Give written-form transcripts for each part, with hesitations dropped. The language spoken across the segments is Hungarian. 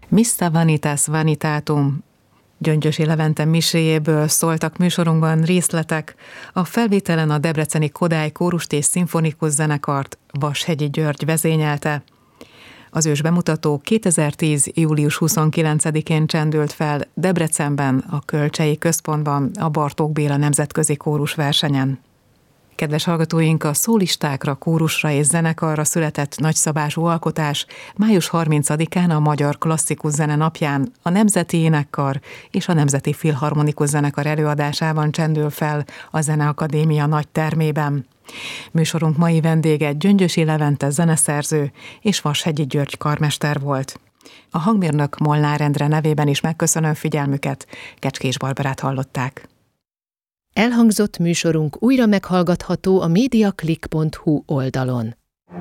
Missa Vanitas Vanitatum Gyöngyösi Levente miséjéből szóltak műsorunkban részletek. A felvételen a debreceni Kodály kórust és szimfonikus zenekart Vashegyi György vezényelte. Az ősbemutató 2010. július 29-én csendült fel Debrecenben, a Kölcsei Központban, a Bartók Béla Nemzetközi Kórus versenyen. Kedves hallgatóink, a szólistákra, kórusra és zenekarra született nagyszabású alkotás május 30-án a Magyar Klasszikus Zene napján a Nemzeti Énekkar és a Nemzeti Filharmonikus Zenekar előadásában csendül fel a Zeneakadémia nagy termében. Műsorunk mai vendége Gyöngyösi Levente zeneszerző és Vashegyi György karmester volt. A hangmérnök Molnár Endre nevében is megköszönöm figyelmüket, Kecskés Barbarát hallották. Elhangzott műsorunk újra meghallgatható a mediaclick.hu oldalon.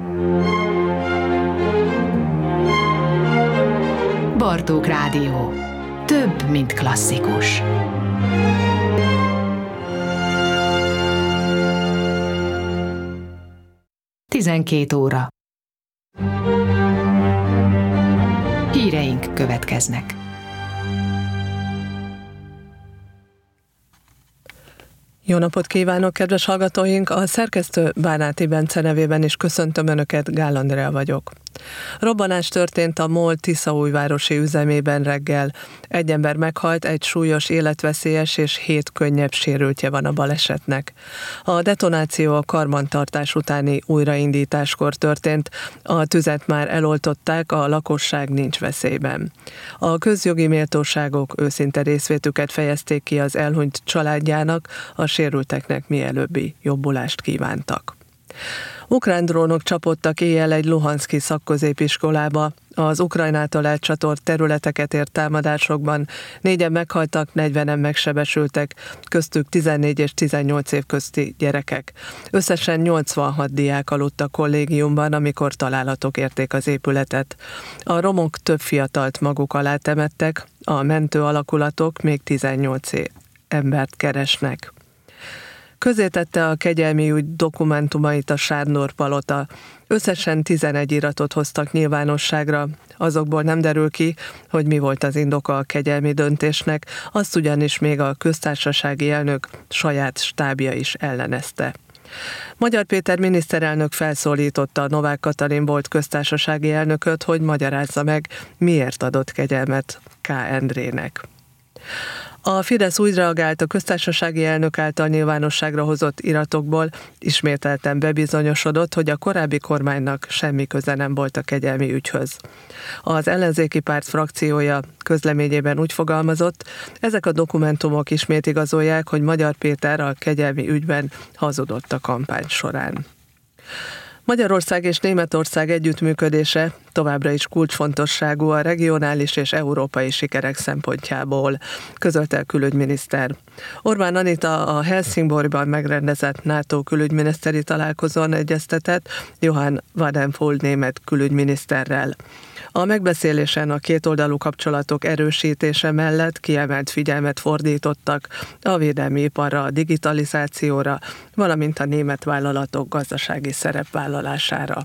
Bartók Rádió. Több, mint klasszikus. Tizenkét óra. Híreink következnek. Jó napot kívánok, kedves hallgatóink! A szerkesztő Bánáti Bence nevében is köszöntöm Önöket, Gál Andrea vagyok. Robbanás történt a MOL tiszaújvárosi üzemében reggel. Egy ember meghalt, egy súlyos, életveszélyes és 7 könnyebb sérültje van a balesetnek. A detonáció a karbantartás utáni újraindításkor történt, a tüzet már eloltották, a lakosság nincs veszélyben. A közjogi méltóságok őszinte részvétüket fejezték ki az elhunyt családjának, a sérülteknek mielőbbi jobbulást kívántak. Ukrán drónok csapódtak éjjel egy luhanszki szakközépiskolába. Az Ukrajnától elcsatolt területeket ért támadásokban 4-en meghaltak, 40-en megsebesültek, köztük 14 és 18 év közti gyerekek. Összesen 86 diák aludt a kollégiumban, amikor találatok érték az épületet. A romok több fiatalt maguk alá temettek, a mentő alakulatok még 18 embert keresnek. Közzétette a kegyelmi ügy dokumentumait a Sárnor palota. Összesen 11 iratot hoztak nyilvánosságra, azokból nem derül ki, hogy mi volt az indoka a kegyelmi döntésnek, azt ugyanis még a köztársasági elnök saját stábja is ellenezte. Magyar Péter miniszterelnök felszólította a Novák Katalin volt köztársasági elnököt, hogy magyarázza meg, miért adott kegyelmet K. Endrének. A Fidesz úgy reagált a köztársasági elnök által nyilvánosságra hozott iratokból, ismételten bebizonyosodott, hogy a korábbi kormánynak semmi köze nem volt a kegyelmi ügyhöz. Az ellenzéki párt frakciója közleményében úgy fogalmazott, ezek a dokumentumok ismét igazolják, hogy Magyar Péter a kegyelmi ügyben hazudott a kampány során. Magyarország és Németország együttműködése továbbra is kulcsfontosságú a regionális és európai sikerek szempontjából, közölte a külügyminiszter. Orbán Anita a Helsingborgban megrendezett NATO külügyminiszteri találkozón egyeztetett Johann Wadenfeld német külügyminiszterrel. A megbeszélésen a kétoldalú kapcsolatok erősítése mellett kiemelt figyelmet fordítottak a védelmi iparra, a digitalizációra, valamint a német vállalatok gazdasági szerepvállalására.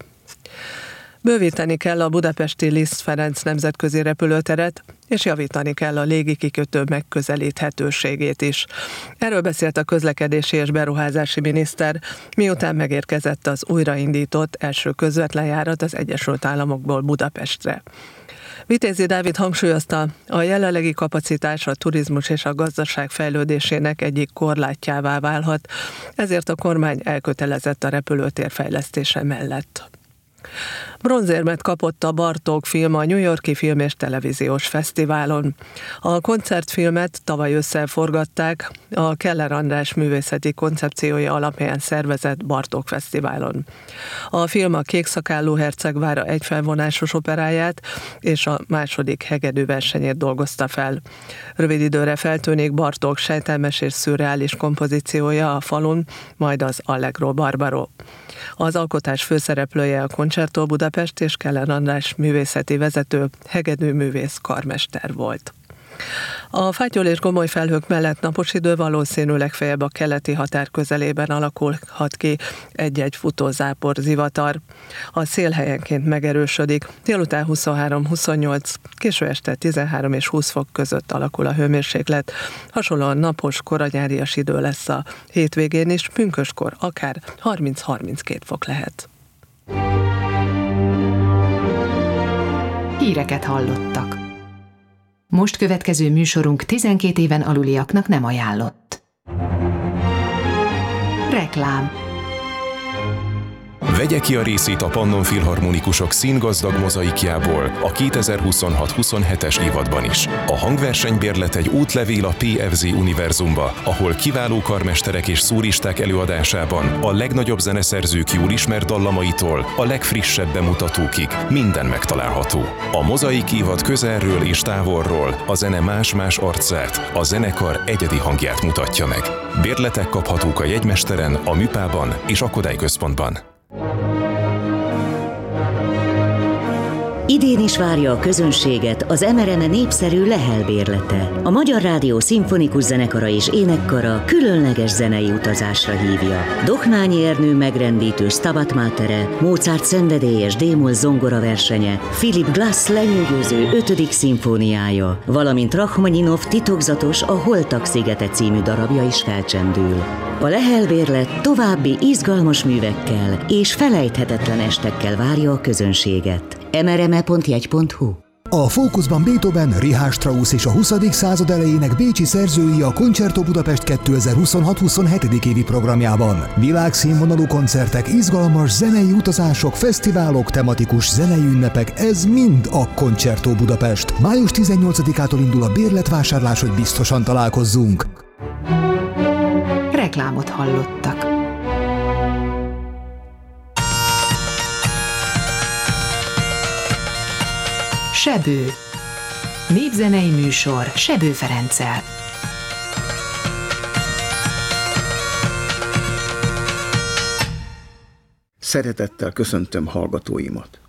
Bővíteni kell a budapesti Liszt Ferenc nemzetközi repülőteret, és javítani kell a légikikötő megközelíthetőségét is. Erről beszélt a közlekedési és beruházási miniszter, miután megérkezett az újraindított első közvetlen járat az Egyesült Államokból Budapestre. Vitézi Dávid hangsúlyozta, a jelenlegi kapacitás a turizmus és a gazdaság fejlődésének egyik korlátjává válhat, ezért a kormány elkötelezett a repülőtér fejlesztése mellett. Bronzérmet kapott a Bartók film a New York-i Film és Televíziós Fesztiválon. A koncertfilmet tavaly ősszel forgatták a Keller András művészeti koncepciója alapján szervezett Bartók Fesztiválon. A film a Kékszakállú herceg vára egyfelvonásos operáját és a második hegedűversenyét dolgozta fel. Rövid időre feltűnik Bartók sejtelmes és szürreális kompozíciója a falun, majd az Allegro Barbaro. Az alkotás főszereplője a Concerto Budapest és Keller András művészeti vezető, hegedűművész karmester volt. A fátyol és gomoly felhők mellett napos idő, valószínűleg legfeljebb a keleti határ közelében alakulhat ki egy-egy futózápor, zivatar. A szél helyenként megerősödik. Délután 23-28, késő este 13 és 20 fok között alakul a hőmérséklet. Hasonlóan napos, koranyárias idő lesz a hétvégén is, pünköskor akár 30-32 fok lehet. Híreket hallottak. Most következő műsorunk 12 éven aluliaknak nem ajánlott. Reklám. Vegye ki a részét a Pannon Filharmonikusok színgazdag mozaikjából a 2026-27-es évadban is. A hangversenybérlet egy útlevél a PFZ univerzumba, ahol kiváló karmesterek és szóristák előadásában a legnagyobb zeneszerzők jól ismert dallamaitól a legfrissebb bemutatókig minden megtalálható. A mozaik évad közelről és távolról a zene más-más arcát, a zenekar egyedi hangját mutatja meg. Bérletek kaphatók a jegymesteren, a Műpában és a Kodály Központban. Idén is várja a közönséget az MRM népszerű Lehel bérlete. A Magyar Rádió Szimfonikus Zenekara és Énekkara különleges zenei utazásra hívja. Dohnányi Ernő megrendítő Stabat Matere, Mozart szenvedélyes D-moll zongora versenye, Philip Glass lenyűgöző 5. szimfóniája, valamint Rachmaninov titokzatos A Holtak szigete című darabja is felcsendül. A Lehel bérlet további izgalmas művekkel és felejthetetlen estekkel várja a közönséget. mrme.jegy.hu. A fókuszban Beethoven, Richard Strauss és a 20. század elejének bécsi szerzői a Concerto Budapest 2026-27. évi programjában. Világszínvonalú koncertek, izgalmas zenei utazások, fesztiválok, tematikus zenei ünnepek, ez mind a Concerto Budapest. Május 18-ától indul a bérletvásárlás, hogy biztosan találkozzunk. Reklámot hallottak. Sebő. Népzenei műsor Sebő Ferenccel. Szeretettel köszöntöm hallgatóimat.